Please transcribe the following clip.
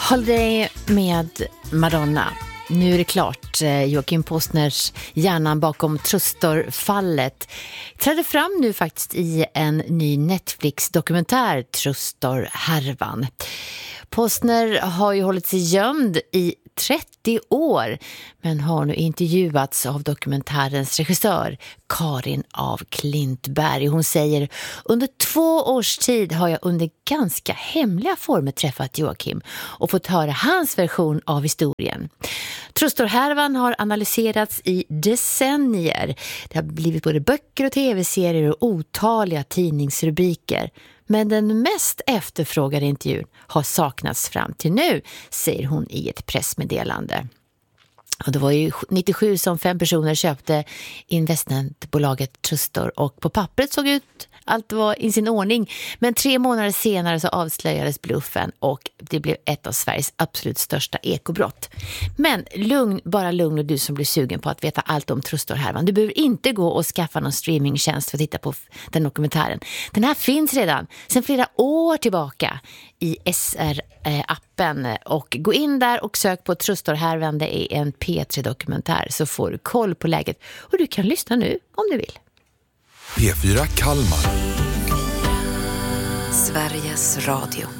Holiday med Madonna. Nu är det klart, Joakim Postners hjärnan bakom Trustor-fallet trädde fram nu faktiskt i en ny Netflix-dokumentär, Trustor-härvan. Postner har ju hållit sig gömd i 30 år men har nu intervjuats av dokumentärens regissör Karin af Klintberg. Hon säger: under 2 års tid har jag under ganska hemliga former träffat Joakim och fått höra hans version av historien. Trustor-härvan har analyserats i decennier. Det har blivit både böcker och tv-serier och otaliga tidningsrubriker. Men den mest efterfrågade intervjun har saknats fram till nu, säger hon i ett pressmeddelande. Och det var ju 97 som 5 personer köpte investmentbolaget Trustor och på pappret såg ut allt var i sin ordning. Men 3 månader senare så avslöjades bluffen och det blev ett av Sveriges absolut största ekobrott. Men bara lugn och du som blir sugen på att veta allt om Trustor-härvan. Du behöver inte gå och skaffa någon streamingtjänst för att titta på den dokumentären. Den här finns redan sedan flera år tillbaka i SR-appen och gå in där och sök på Trustor-härvan. Det är en P3-dokumentär så får du koll på läget och du kan lyssna nu om du vill. P4 Kalmar. Sveriges Radio.